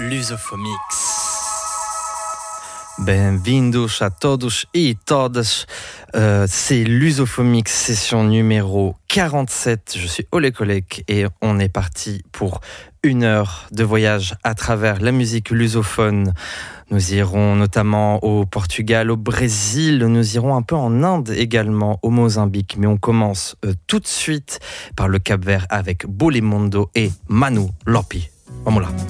Lusofomix. Bem-vindos a todos e todas. C'est Lusofomix, session numéro 47. Je suis Ole Kolek et on est parti pour 1 heure de voyage à travers la musique lusophone. Nous irons notamment au Portugal, au Brésil, nous irons un peu en Inde également, au Mozambique. Mais on commence tout de suite par le Cap-Vert avec Bolemundo et Manu Lopi. Vamos lá.